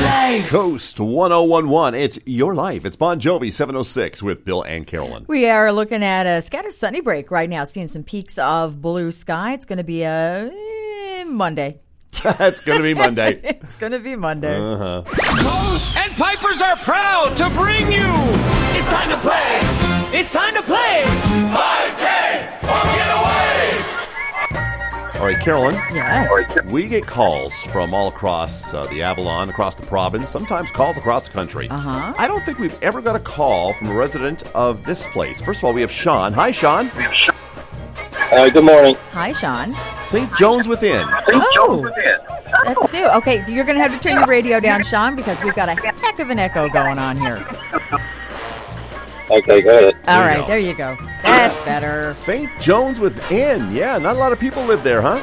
life. Coast 1011. It's your life. It's Bon Jovi 706 with Bill and Carolyn. We are looking at a scattered sunny break right now, seeing some peaks of blue sky. It's going to be a Monday. It's going to be Monday. It's going to be Monday. Coast and Pipers are proud to bring you. It's time to play. It's time to play. 5K or get away. All right, Carolyn. Yes. We get calls from all across the Avalon, across the province, sometimes calls across the country. Uh-huh. I don't think we've ever got a call from a resident of this place. First of all, we have Sean. Hi, Sean. Good morning. Hi, Sean. St. John's Within. Oh, that's new. Okay, you're going to have to turn your radio down, Sean, because we've got a heck of an echo going on here. Okay, go ahead. All right, there you go. That's better. St. John's Within. Yeah, not a lot of people live there, huh?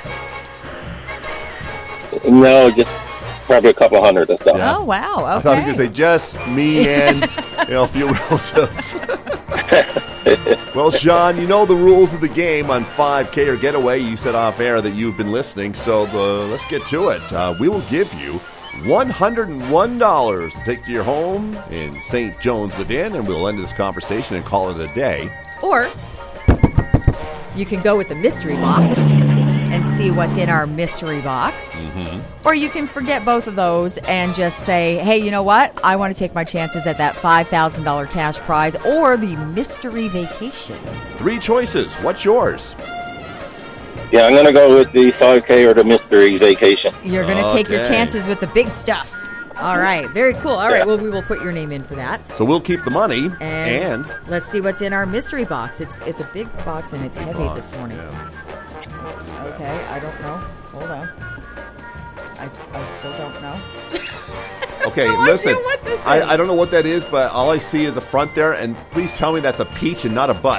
No, just probably a couple hundred or so. Yeah. Oh, wow. Okay. I thought you were going to say just me and a few relatives. Well, Sean, you know the rules of the game on 5K or Getaway. You said off air that you've been listening, so let's get to it. We will give you $101 to take to your home in St. John's Within, and we'll end this conversation and call it a day. Or you can go with the mystery box and see what's in our mystery box. Mm-hmm. Or you can forget both of those and just say, hey, you know what? I want to take my chances at that $5,000 cash prize or the mystery vacation. 3 choices. What's yours? Yeah, I'm going to go with the 5K or the mystery vacation. You're going to take your Okay. chances with the big stuff. All right. Very cool. All right. Yeah. Well, we will put your name in for that. So we'll keep the money, And let's see what's in our mystery box. It's a big box and it's heavy box, this morning. yeah. Okay, I don't know. Hold on. I still don't know. Okay, no listen. idea what this is. I don't know what that is, but all I see is a front there, and please tell me that's a peach and not a butt.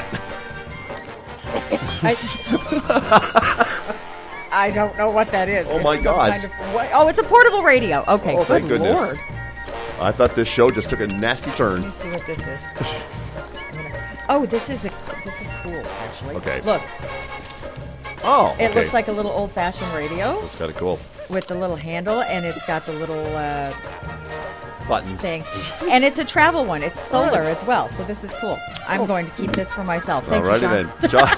I don't know what that is. Oh, my It's some God. kind of- oh, it's a portable radio. Okay, Oh, good thank goodness. Lord. I thought this show just took a nasty Let turn. me see what this is. Oh, this is cool, actually. Okay. Look, Oh, okay. it looks like a little old-fashioned radio That's kind of cool. with the little handle, and it's got the little Buttons. thing. And it's a travel one. It's solar as well, so this is cool. I'm going to keep this for myself. Thank you, Sean.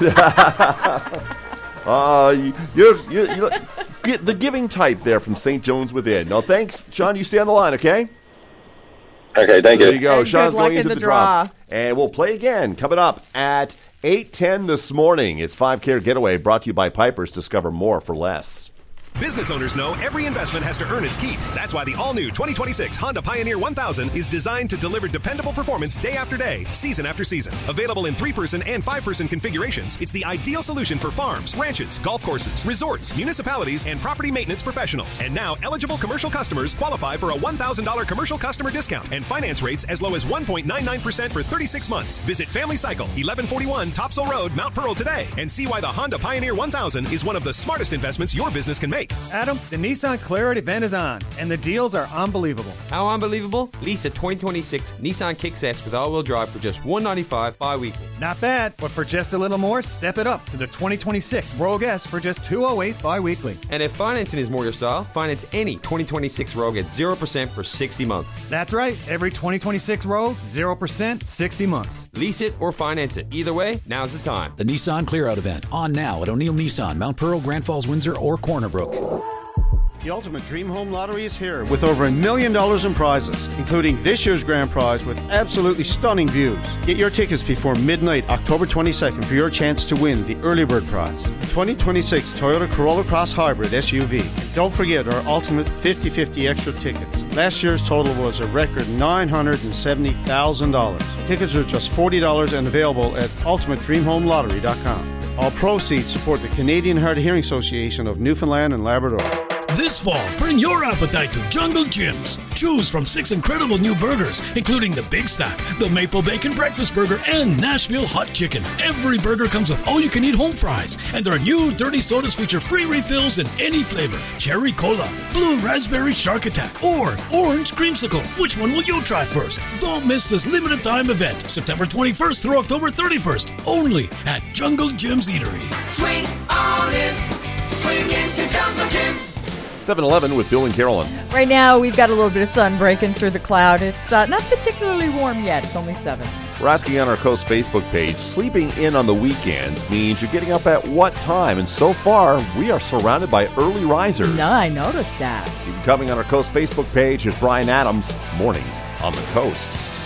then. You're the giving type there from St. John's Within. No, thanks, Sean. You stay on the line, okay? Okay, thank There you. you go. And Sean's good luck going into in the the draw. draw. And we'll play again coming up at 8:10 this morning. It's 5K Getaway brought to you by Pipers. Discover more for less. Business owners know every investment has to earn its keep. That's why the all-new 2026 Honda Pioneer 1000 is designed to deliver dependable performance day after day, season after season. Available in 3-person and 5-person configurations, it's the ideal solution for farms, ranches, golf courses, resorts, municipalities, and property maintenance professionals. And now, eligible commercial customers qualify for a $1,000 commercial customer discount and finance rates as low as 1.99% for 36 months. Visit Family Cycle, 1141 Topsail Road, Mount Pearl today and see why the Honda Pioneer 1000 is one of the smartest investments your business can make. Adam, the Nissan Clarity event is on, and the deals are unbelievable. How unbelievable? Lease a 2026 Nissan Kicks with all-wheel drive for just $195 bi-weekly. Not bad, but for just a little more, step it up to the 2026 Rogue S for just $208 bi-weekly. And if financing is more your style, finance any 2026 Rogue at 0% for 60 months. That's right, every 2026 Rogue, 0%, 60 months. Lease it or finance it. Either way, now's the time. The Nissan Clear Out event, on now at O'Neill Nissan, Mount Pearl, Grand Falls, Windsor, or Corner Brook. The Ultimate Dream Home Lottery is here with over $1 million in prizes, including this year's grand prize with absolutely stunning views. Get your tickets before midnight, October 22nd for your chance to win the early bird prize, the 2026 Toyota Corolla Cross Hybrid SUV. Don't forget our Ultimate 50/50 extra tickets. Last year's total was a record $970,000. Tickets are just $40 and available at ultimatedreamhomelottery.com. All proceeds support the Canadian Hard of Hearing Association of Newfoundland and Labrador. This fall, bring your appetite to Jungle Jim's. Choose from 6 incredible new burgers, including the Big Stack, the Maple Bacon Breakfast Burger, and Nashville Hot Chicken. Every burger comes with all-you-can-eat home fries, and their new dirty sodas feature free refills in any flavor. Cherry Cola, Blue Raspberry Shark Attack, or Orange Creamsicle. Which one will you try first? Don't miss this limited-time event, September 21st through October 31st, only at Jungle Jim's Eatery. Swing on in. Swing into Jungle Gyms. 7-Eleven with Bill and Carolyn. Right now, we've got a little bit of sun breaking through the cloud. It's not particularly warm yet. It's only 7. We're asking on our Coast Facebook page, sleeping in on the weekends means you're getting up at what time? And so far, we are surrounded by early risers. No, I noticed that. Keep coming on our Coast Facebook page. Here's Brian Adams, Mornings on the Coast.